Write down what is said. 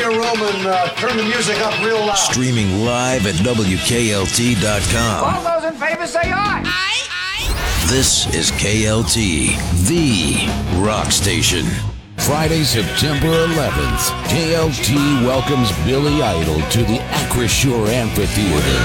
your room and turn the music up real loud. Streaming live at WKLT.com. All those in favor say aye. This is KLT, the rock station. Friday, September 11th, KLT welcomes Billy Idol to the Acrisure Amphitheater.